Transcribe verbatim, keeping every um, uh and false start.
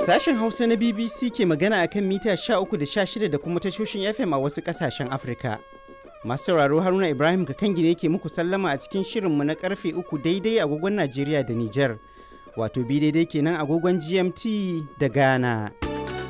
Sashen Hausa na B B C ke magana a kan mita sha uku da sha shida da kuma tashoshin F M a wasu ƙasashen Afirka. Masu sauraro Haruna Ibrahim Kakangine ke muku sallama a cikin shirinmu na karfe uku daidai agogon Najeriya da Nijar. Wato bi daidai kenan agogon G M T da Ghana.